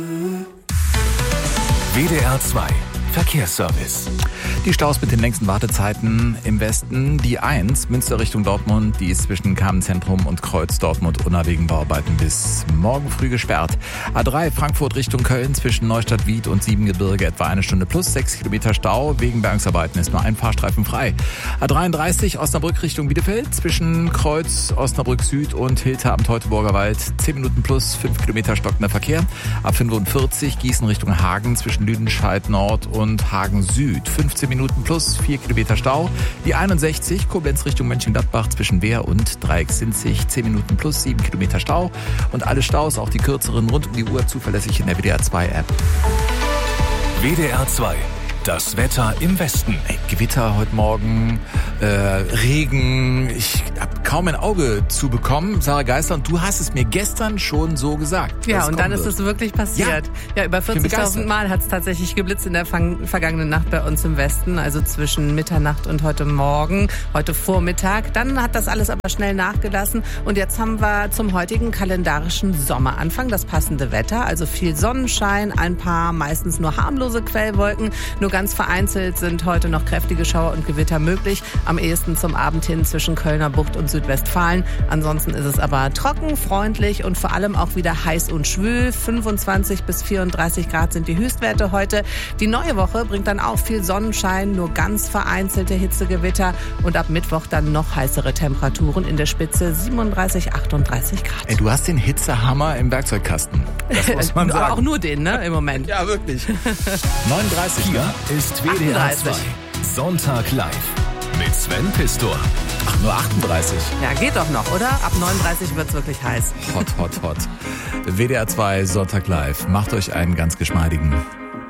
WDR 2 Verkehrsservice. Die Staus mit den längsten Wartezeiten im Westen. Die 1, Münster Richtung Dortmund, die ist zwischen Kamenszentrum und Kreuz Dortmund-Unna wegen Bauarbeiten bis morgen früh gesperrt. A3 Frankfurt Richtung Köln zwischen Neustadt-Wied und Siebengebirge etwa 1 Stunde plus 6 Kilometer Stau. Wegen Bergungsarbeiten ist nur ein Fahrstreifen frei. A33 Osnabrück Richtung Bielefeld zwischen Kreuz Osnabrück Süd und Hilter am Teutoburger Wald 10 Minuten plus 5 Kilometer stockender Verkehr. A45 Gießen Richtung Hagen zwischen Lüdenscheid Nord und Hagen Süd 15 Minuten plus 4 Kilometer Stau. Die 61 Koblenz Richtung Mönchengladbach zwischen Wehr und Dreiecksinzig 10 Minuten plus 7 Kilometer Stau. Und alle Staus, auch die kürzeren, rund um die Uhr zuverlässig in der WDR 2 App. WDR 2. Das Wetter im Westen. Gewitter heute Morgen, Regen. Ich habe kaum ein Auge zu bekommen. Sarah Geisler, und du hast es mir gestern schon so gesagt. Ja, und dann ist es wirklich passiert. Ja, über 40.000 Mal hat es tatsächlich geblitzt in der vergangenen Nacht bei uns im Westen. Also zwischen Mitternacht und heute Morgen, heute Vormittag. Dann hat das alles aber schnell nachgelassen. Und jetzt haben wir zum heutigen kalendarischen Sommeranfang das passende Wetter. Also viel Sonnenschein, ein paar meistens nur harmlose Quellwolken. Nur ganz vereinzelt sind heute noch kräftige Schauer und Gewitter möglich. Am ehesten zum Abend hin zwischen Kölner Bucht und Südwestfalen. Ansonsten ist es aber trocken, freundlich und vor allem auch wieder heiß und schwül. 25 bis 34 Grad sind die Höchstwerte heute. Die neue Woche bringt dann auch viel Sonnenschein, nur ganz vereinzelte Hitzegewitter und ab Mittwoch dann noch heißere Temperaturen in der Spitze 37, 38 Grad. Ey, du hast den Hitzehammer im Werkzeugkasten. Das muss man sagen. Auch nur den, ne, im Moment. Ja, wirklich. 39, Hier ist WDR 2 Sonntag live mit Sven Pistor. Ach, nur 38. Ja, geht doch noch, oder? Ab 39 wird's wirklich heiß. Hot, hot, hot. WDR 2 Sonntag live. Macht euch einen ganz geschmeidigen.